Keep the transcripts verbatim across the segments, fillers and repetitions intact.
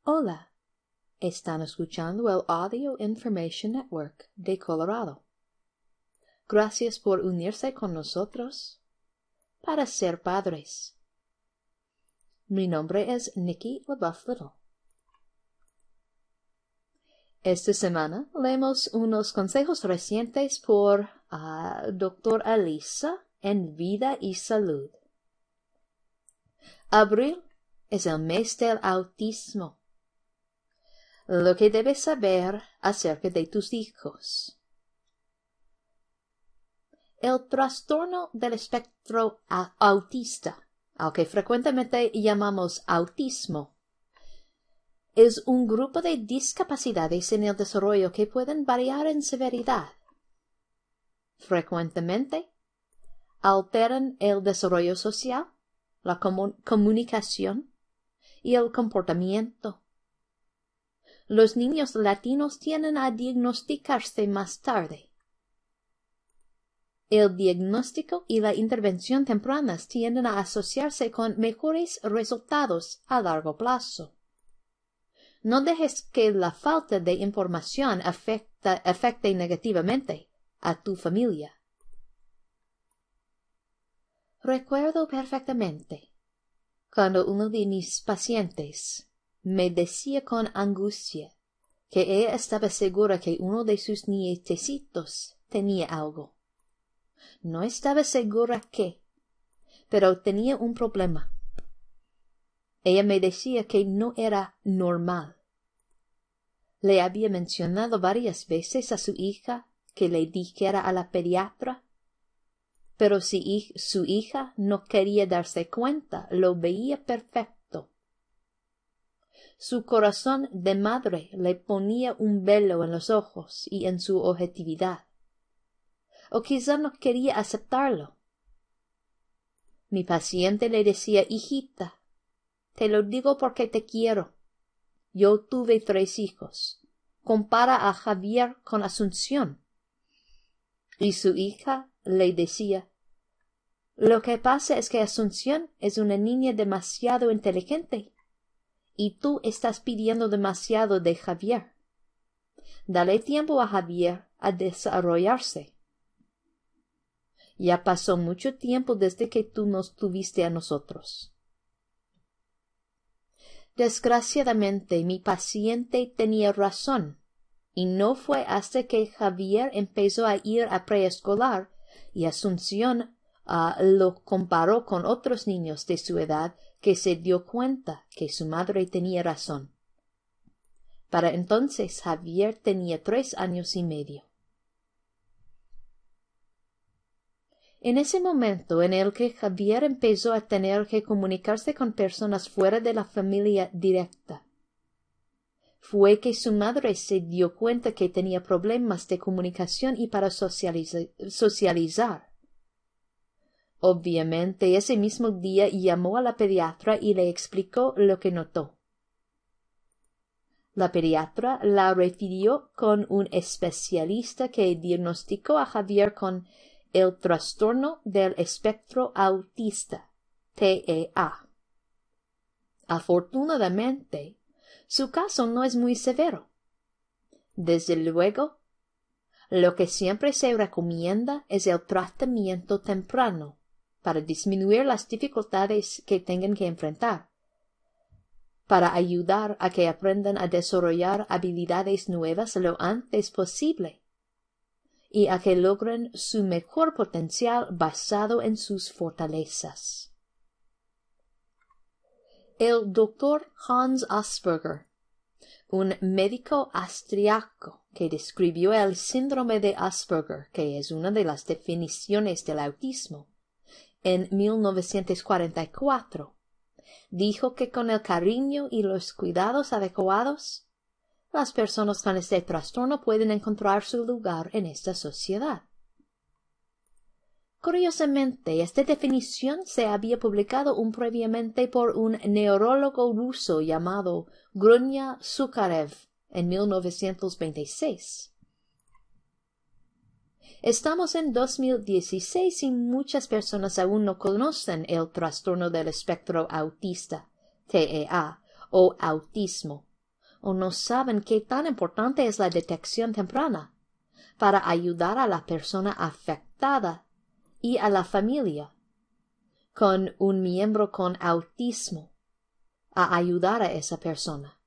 Hola, están escuchando el Audio Information Network de Colorado. Gracias por unirse con nosotros para ser padres. Mi nombre es Nikki LaBeouf Little. Esta semana leemos unos consejos recientes por uh, doctor Alisa en Vida y Salud. Abril es el mes del autismo. Lo que debes saber acerca de tus hijos. El trastorno del espectro autista, al que frecuentemente llamamos autismo, es un grupo de discapacidades en el desarrollo que pueden variar en severidad. Frecuentemente, alteran el desarrollo social, la comu- comunicación y el comportamiento. Los niños latinos tienden a diagnosticarse más tarde. El diagnóstico y la intervención tempranas tienden a asociarse con mejores resultados a largo plazo. No dejes que la falta de información afecta, afecte negativamente a tu familia. Recuerdo perfectamente cuando uno de mis pacientes me decía con angustia que ella estaba segura que uno de sus nietecitos tenía algo. No estaba segura qué, pero tenía un problema. Ella me decía que no era normal. Le había mencionado varias veces a su hija que le dijera a la pediatra, pero si su hija no quería darse cuenta, lo veía perfecto. Su corazón de madre le ponía un velo en los ojos y en su objetividad. O quizá no quería aceptarlo. Mi paciente le decía, hijita, te lo digo porque te quiero. Yo tuve tres hijos. Compara a Javier con Asunción. Y su hija le decía, lo que pasa es que Asunción es una niña demasiado inteligente. Y tú estás pidiendo demasiado de Javier. Dale tiempo a Javier a desarrollarse. Ya pasó mucho tiempo desde que tú nos tuviste a nosotros. Desgraciadamente, mi paciente tenía razón, y no fue hasta que Javier empezó a ir a preescolar y Asunción uh, lo comparó con otros niños de su edad que se dio cuenta que su madre tenía razón. Para entonces Javier tenía tres años y medio. En ese momento en el que Javier empezó a tener que comunicarse con personas fuera de la familia directa, fue que su madre se dio cuenta que tenía problemas de comunicación y para socializa- socializar. Obviamente, ese mismo día llamó a la pediatra y le explicó lo que notó. La pediatra la refirió con un especialista que diagnosticó a Javier con el trastorno del espectro autista, T E A. Afortunadamente, su caso no es muy severo. Desde luego, lo que siempre se recomienda es el tratamiento temprano para disminuir las dificultades que tengan que enfrentar, para ayudar a que aprendan a desarrollar habilidades nuevas lo antes posible y a que logren su mejor potencial basado en sus fortalezas. El doctor Hans Asperger, un médico austriaco que describió el síndrome de Asperger, que es una de las definiciones del autismo, en mil novecientos cuarenta y cuatro, dijo que con el cariño y los cuidados adecuados, las personas con este trastorno pueden encontrar su lugar en esta sociedad. Curiosamente, esta definición se había publicado un previamente por un neurólogo ruso llamado Grunya Sukharev en mil novecientos veintiséis. Estamos en dos mil dieciséis y muchas personas aún no conocen el trastorno del espectro autista, T E A, o autismo, o no saben qué tan importante es la detección temprana para ayudar a la persona afectada y a la familia con un miembro con autismo a ayudar a esa persona.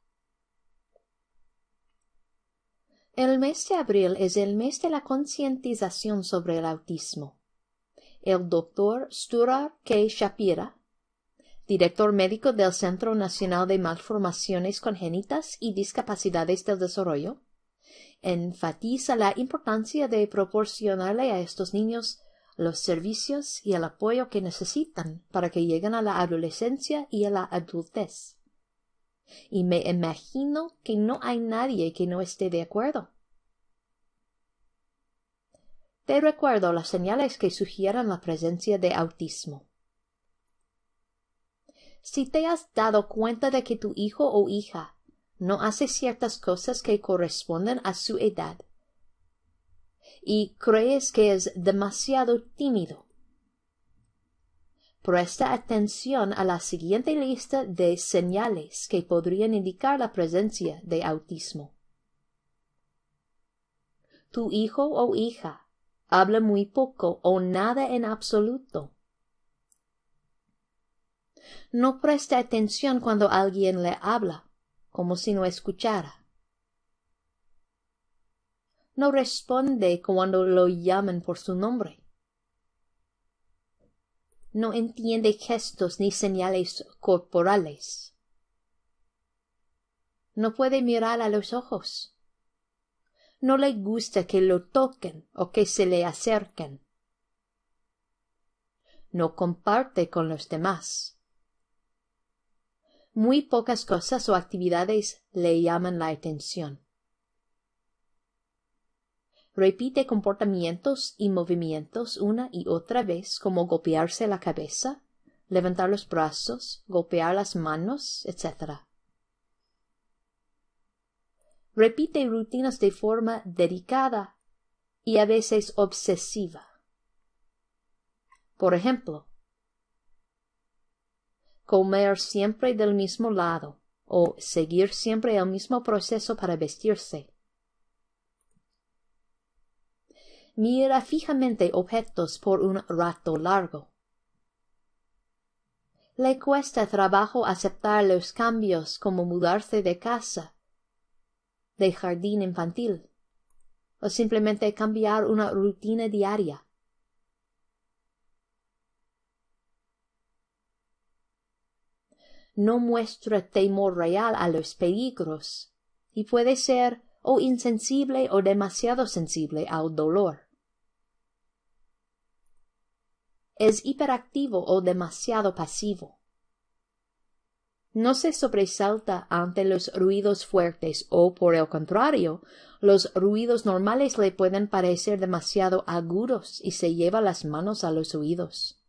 El mes de abril es el mes de la concientización sobre el autismo. El doctor Stuart K. Shapira, director médico del Centro Nacional de Malformaciones Congénitas y Discapacidades del Desarrollo, enfatiza la importancia de proporcionarle a estos niños los servicios y el apoyo que necesitan para que lleguen a la adolescencia y a la adultez. Y me imagino que no hay nadie que no esté de acuerdo. Te recuerdo las señales que sugieren la presencia de autismo. Si te has dado cuenta de que tu hijo o hija no hace ciertas cosas que corresponden a su edad y crees que es demasiado tímido, presta atención a la siguiente lista de señales que podrían indicar la presencia de autismo. Tu hijo o hija habla muy poco o nada en absoluto. No presta atención cuando alguien le habla, como si no escuchara. No responde cuando lo llaman por su nombre. No entiende gestos ni señales corporales. No puede mirar a los ojos. No le gusta que lo toquen o que se le acerquen. No comparte con los demás. Muy pocas cosas o actividades le llaman la atención. Repite comportamientos y movimientos una y otra vez, como golpearse la cabeza, levantar los brazos, golpear las manos, etcétera. Repite rutinas de forma dedicada y a veces obsesiva. Por ejemplo, comer siempre del mismo lado o seguir siempre el mismo proceso para vestirse. Mira fijamente objetos por un rato largo. Le cuesta trabajo aceptar los cambios como mudarse de casa, de jardín infantil, o simplemente cambiar una rutina diaria. No muestra temor real a los peligros, y puede ser o insensible o demasiado sensible al dolor. Es hiperactivo o demasiado pasivo. No se sobresalta ante los ruidos fuertes o, por el contrario, los ruidos normales le pueden parecer demasiado agudos y se lleva las manos a los oídos.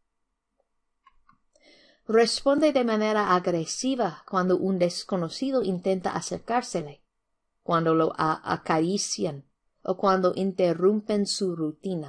Responde de manera agresiva cuando un desconocido intenta acercársele, cuando lo acarician o cuando interrumpen su rutina.